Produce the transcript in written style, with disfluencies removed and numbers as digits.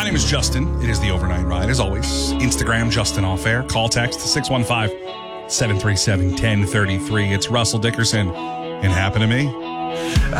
name is Justin. It is the Overnight Ride. As always, Instagram, Justin Off Air. Call text 615-737-1033. It's Russell Dickerson and Happen to Me.